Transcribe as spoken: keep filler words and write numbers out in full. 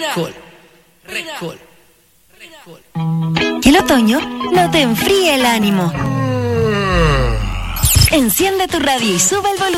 Red Cool. Que el otoño no te enfríe el ánimo. Enciende tu radio y sube el volumen.